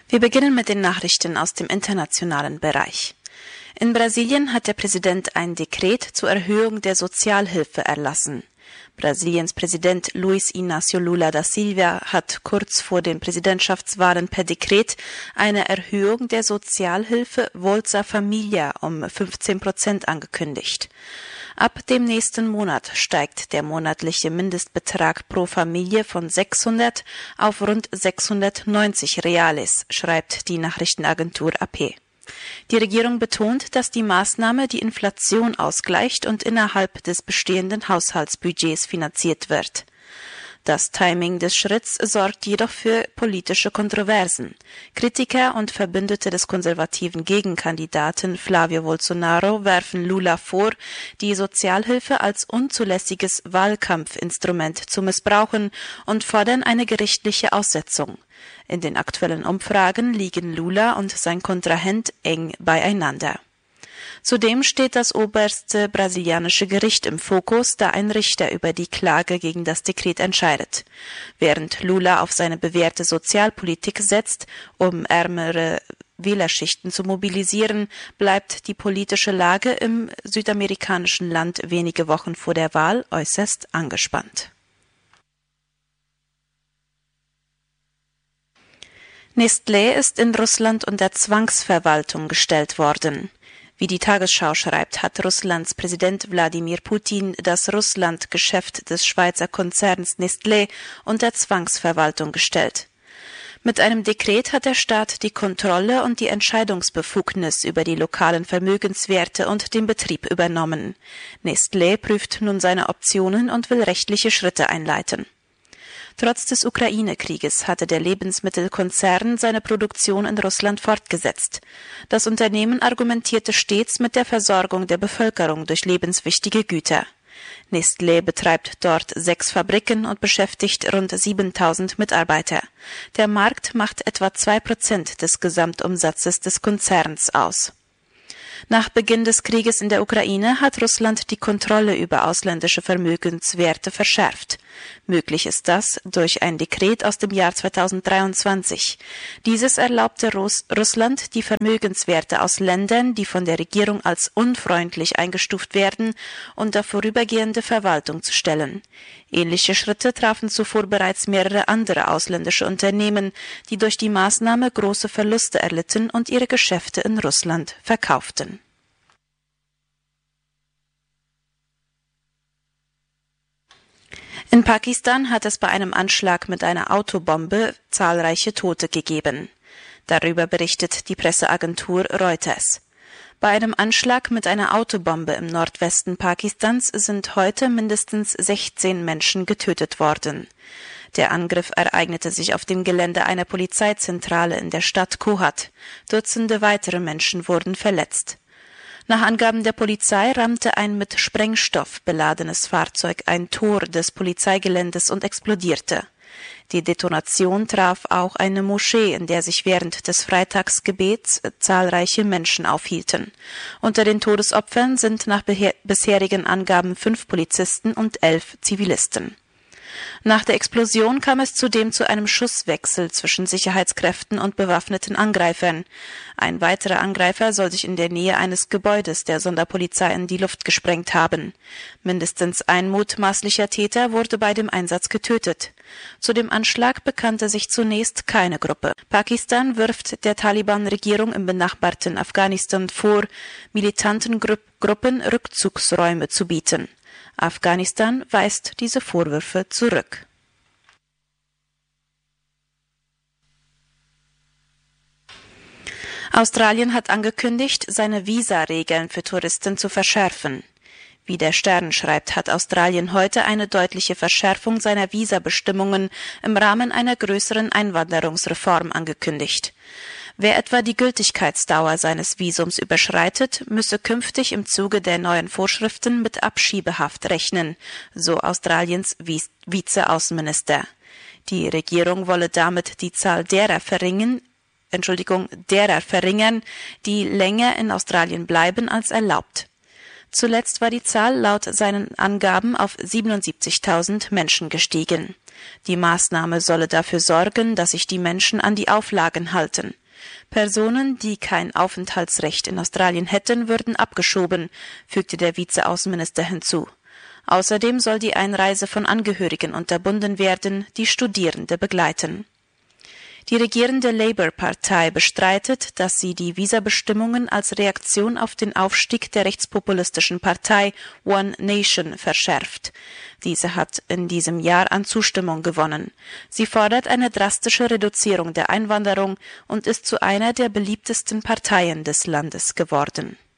Wir beginnen mit den Nachrichten aus dem internationalen Bereich. In Brasilien hat der Präsident ein Dekret zur Erhöhung der Sozialhilfe erlassen. Brasiliens Präsident Luiz Inácio Lula da Silva hat kurz vor den Präsidentschaftswahlen per Dekret eine Erhöhung der Sozialhilfe Bolsa Família um 15% angekündigt. Ab dem nächsten Monat steigt der monatliche Mindestbetrag pro Familie von 600 auf rund 690 Reales, schreibt die Nachrichtenagentur AP. Die Regierung betont, dass die Maßnahme die Inflation ausgleicht und innerhalb des bestehenden Haushaltsbudgets finanziert wird. Das Timing des Schritts sorgt jedoch für politische Kontroversen. Kritiker und Verbündete des konservativen Gegenkandidaten Flávio Bolsonaro werfen Lula vor, die Sozialhilfe als unzulässiges Wahlkampfinstrument zu missbrauchen und fordern eine gerichtliche Aussetzung. In den aktuellen Umfragen liegen Lula und sein Kontrahent eng beieinander. Zudem steht das oberste brasilianische Gericht im Fokus, da ein Richter über die Klage gegen das Dekret entscheidet. Während Lula auf seine bewährte Sozialpolitik setzt, um ärmere Wählerschichten zu mobilisieren, bleibt die politische Lage im südamerikanischen Land wenige Wochen vor der Wahl äußerst angespannt. Nestlé ist in Russland unter Zwangsverwaltung gestellt worden. Wie die Tagesschau schreibt, hat Russlands Präsident Wladimir Putin das Russland-Geschäft des Schweizer Konzerns Nestlé unter Zwangsverwaltung gestellt. Mit einem Dekret hat der Staat die Kontrolle und die Entscheidungsbefugnis über die lokalen Vermögenswerte und den Betrieb übernommen. Nestlé prüft nun seine Optionen und will rechtliche Schritte einleiten. Trotz des Ukraine-Krieges hatte der Lebensmittelkonzern seine Produktion in Russland fortgesetzt. Das Unternehmen argumentierte stets mit der Versorgung der Bevölkerung durch lebenswichtige Güter. Nestlé betreibt dort 6 Fabriken und beschäftigt rund 7.000 Mitarbeiter. Der Markt macht etwa 2% des Gesamtumsatzes des Konzerns aus. Nach Beginn des Krieges in der Ukraine hat Russland die Kontrolle über ausländische Vermögenswerte verschärft. Möglich ist das durch ein Dekret aus dem Jahr 2023. Dieses erlaubte Russland, die Vermögenswerte aus Ländern, die von der Regierung als unfreundlich eingestuft werden, unter vorübergehende Verwaltung zu stellen. Ähnliche Schritte trafen zuvor bereits mehrere andere ausländische Unternehmen, die durch die Maßnahme große Verluste erlitten und ihre Geschäfte in Russland verkauften. In Pakistan hat es bei einem Anschlag mit einer Autobombe zahlreiche Tote gegeben. Darüber berichtet die Presseagentur Reuters. Bei einem Anschlag mit einer Autobombe im Nordwesten Pakistans sind heute mindestens 16 Menschen getötet worden. Der Angriff ereignete sich auf dem Gelände einer Polizeizentrale in der Stadt Kohat. Dutzende weitere Menschen wurden verletzt. Nach Angaben der Polizei rammte ein mit Sprengstoff beladenes Fahrzeug ein Tor des Polizeigeländes und explodierte. Die Detonation traf auch eine Moschee, in der sich während des Freitagsgebets zahlreiche Menschen aufhielten. Unter den Todesopfern sind nach bisherigen Angaben 5 Polizisten und 11 Zivilisten. Nach der Explosion kam es zudem zu einem Schusswechsel zwischen Sicherheitskräften und bewaffneten Angreifern. Ein weiterer Angreifer soll sich in der Nähe eines Gebäudes der Sonderpolizei in die Luft gesprengt haben. Mindestens ein mutmaßlicher Täter wurde bei dem Einsatz getötet. Zu dem Anschlag bekannte sich zunächst keine Gruppe. Pakistan wirft der Taliban-Regierung im benachbarten Afghanistan vor, militanten Gruppen Rückzugsräume zu bieten. Afghanistan weist diese Vorwürfe zurück. Australien hat angekündigt, seine Visaregeln für Touristen zu verschärfen. Wie der Stern schreibt, hat Australien heute eine deutliche Verschärfung seiner Visabestimmungen im Rahmen einer größeren Einwanderungsreform angekündigt. Wer etwa die Gültigkeitsdauer seines Visums überschreitet, müsse künftig im Zuge der neuen Vorschriften mit Abschiebehaft rechnen, so Australiens Vizeaußenminister. Die Regierung wolle damit die Zahl derer verringern, die länger in Australien bleiben als erlaubt. Zuletzt war die Zahl laut seinen Angaben auf 77.000 Menschen gestiegen. Die Maßnahme solle dafür sorgen, dass sich die Menschen an die Auflagen halten. Personen, die kein Aufenthaltsrecht in Australien hätten, würden abgeschoben, fügte der Vizeaußenminister hinzu. Außerdem soll die Einreise von Angehörigen unterbunden werden, die Studierende begleiten. Die regierende Labour-Partei bestreitet, dass sie die Visabestimmungen als Reaktion auf den Aufstieg der rechtspopulistischen Partei One Nation verschärft. Diese hat in diesem Jahr an Zustimmung gewonnen. Sie fordert eine drastische Reduzierung der Einwanderung und ist zu einer der beliebtesten Parteien des Landes geworden.